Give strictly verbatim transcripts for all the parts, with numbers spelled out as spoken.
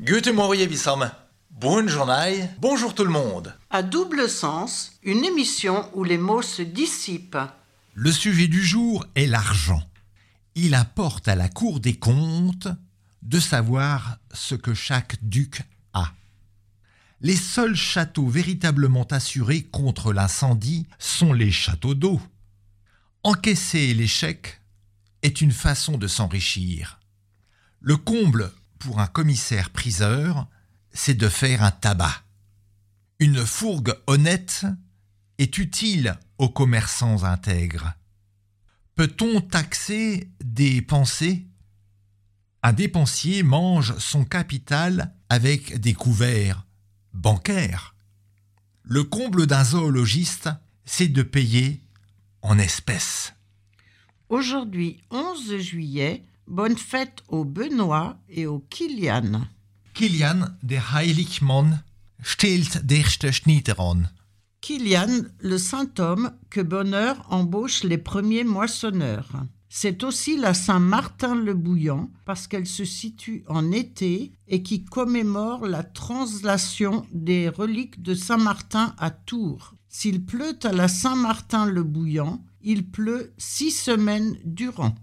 Guten Morgen, Wissam. Bonne journée. Bonjour tout le monde. À double sens, une émission où les mots se dissipent. Le sujet du jour est l'argent. Il importe à la Cour des comptes de savoir ce que chaque duc a. Les seuls châteaux véritablement assurés contre l'incendie sont les châteaux d'eau. Encaisser les chèques est une façon de s'enrichir. Le comble pour un commissaire-priseur, c'est de faire un tabac. Une fourgue honnête est utile aux commerçants intègres. Peut-on taxer des pensées ? Un dépensier mange son capital avec des couverts bancaires. Le comble d'un zoologiste, c'est de payer en espèces. Aujourd'hui, onze juillet, bonne fête au Benoît et au Kilian. Kilian, der Heiligmann, stellt d'erste Schnitter an. Kilian, le saint homme que Bonheur embauche les premiers moissonneurs. C'est aussi la Saint-Martin-le-Bouillant parce qu'elle se situe en été et qui commémore la translation des reliques de Saint-Martin à Tours. S'il pleut à la Saint-Martin-le-Bouillant, il pleut six semaines durant.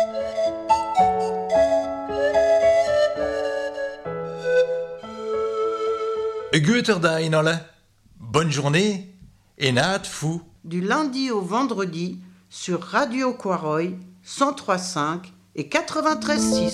Guter Dag alle. Bonne journée et naat fou. Du lundi au vendredi sur Radio Quaroy cent trois virgule cinq et quatre-vingt-treize virgule six.